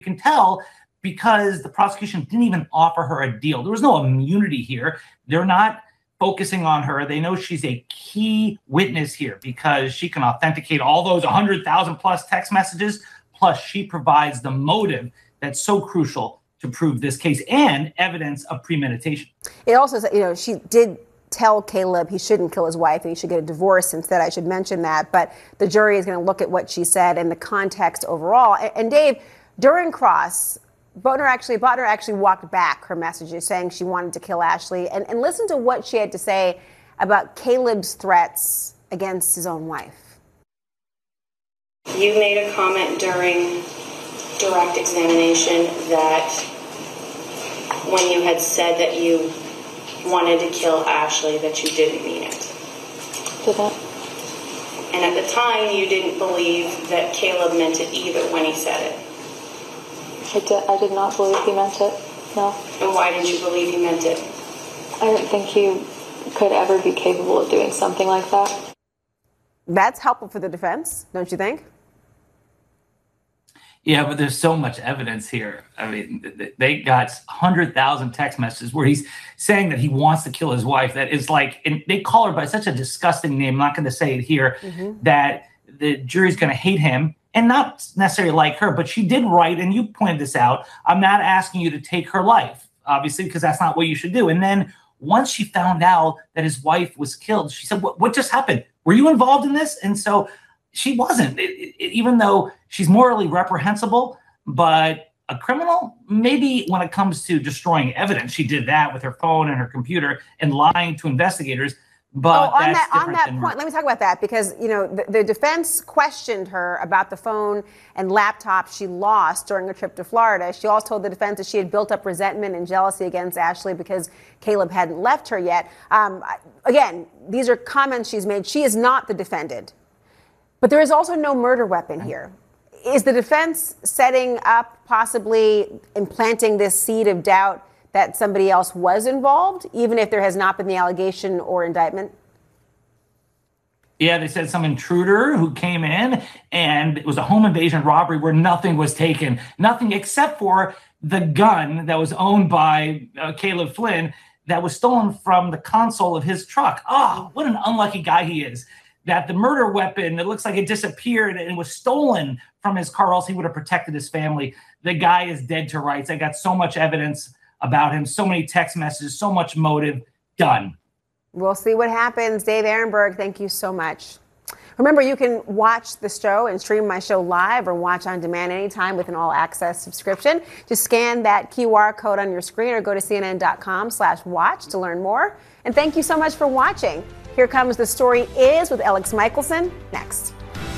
can tell because the prosecution didn't even offer her a deal. There was no immunity here. They're not focusing on her. They know she's a key witness here because she can authenticate all those 100,000 plus text messages. Plus, she provides the motive that's so crucial to prove this case and evidence of premeditation. It also says, she did tell Caleb he shouldn't kill his wife and he should get a divorce instead. I should mention that. But the jury is going to look at what she said and the context overall. And Dave, during cross, Boatner actually walked back her messages saying she wanted to kill Ashley and listen to what she had to say about Caleb's threats against his own wife. You made a comment during direct examination that when you had said that you wanted to kill Ashley, that you didn't mean it. Did that? And at the time, you didn't believe that Caleb meant it either when he said it. I did not believe he meant it, no. And why did you believe he meant it? I didn't think he could ever be capable of doing something like that. That's helpful for the defense, don't you think? Yeah, but there's so much evidence here. I mean, they got 100,000 text messages where he's saying that he wants to kill his wife. That is like, and they call her by such a disgusting name, I'm not going to say it here, that the jury's going to hate him and not necessarily like her. But she did write, and you pointed this out, I'm not asking you to take her life, obviously, because that's not what you should do. And then once she found out that his wife was killed, she said, what just happened? Were you involved in this? And so she wasn't, even though she's morally reprehensible, but a criminal, maybe when it comes to destroying evidence, she did that with her phone and her computer and lying to investigators. But on that point, let me talk about that because, the defense questioned her about the phone and laptop she lost during a trip to Florida. She also told the defense that she had built up resentment and jealousy against Ashley because Caleb hadn't left her yet. Again, these are comments she's made. She is not the defendant. But there is also no murder weapon here. Is the defense setting up, possibly implanting this seed of doubt that somebody else was involved, even if there has not been the allegation or indictment? Yeah, they said some intruder who came in, and it was a home invasion robbery where nothing was taken. Nothing except for the gun that was owned by Caleb Flynn that was stolen from the console of his truck. Oh, what an unlucky guy he is. That the murder weapon, it looks like it disappeared and was stolen from his car, else he would have protected his family. The guy is dead to rights. I got so much evidence about him, so many text messages, so much motive. Done. We'll see what happens. Dave Ehrenberg, thank you so much. Remember, you can watch the show and stream my show live or watch on demand anytime with an all-access subscription. Just scan that QR code on your screen or go to cnn.com/watch to learn more. And thank you so much for watching. Here comes The Story Is with Alex Michelson next.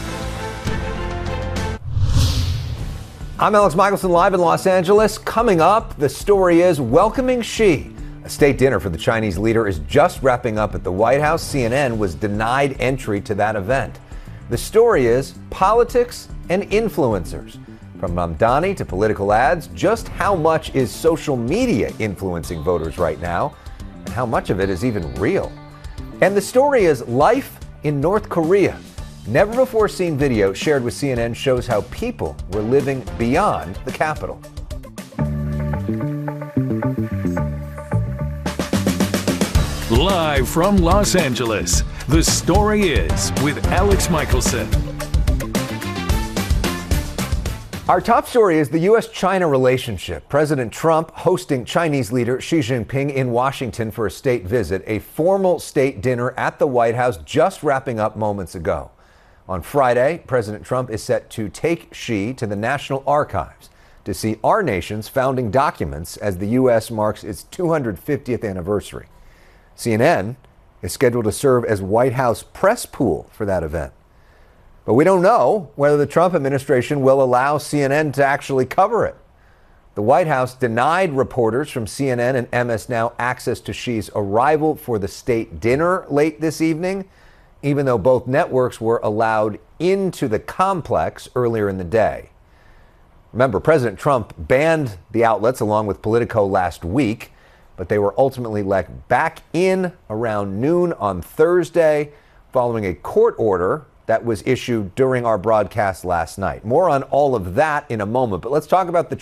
I'm Alex Michelson, live in Los Angeles. Coming up, The Story Is welcoming Xi. A state dinner for the Chinese leader is just wrapping up at the White House. CNN was denied entry to that event. The story is politics and influencers. From Mamdani to political ads, just how much is social media influencing voters right now? And how much of it is even real? And the story is life in North Korea. Never before seen video shared with CNN shows how people were living beyond the capital. Live from Los Angeles, The Story Is with Alex Michelson. Our top story is the U.S.-China relationship. President Trump hosting Chinese leader Xi Jinping in Washington for a state visit, a formal state dinner at the White House just wrapping up moments ago. On Friday, President Trump is set to take Xi to the National Archives to see our nation's founding documents as the U.S. marks its 250th anniversary. CNN is scheduled to serve as White House press pool for that event. But we don't know whether the Trump administration will allow CNN to actually cover it. The White House denied reporters from CNN and MS Now access to Xi's arrival for the state dinner late this evening, even though both networks were allowed into the complex earlier in the day. Remember, President Trump banned the outlets along with Politico last week, but they were ultimately let back in around noon on Thursday following a court order that was issued during our broadcast last night. More on all of that in a moment, but let's talk about the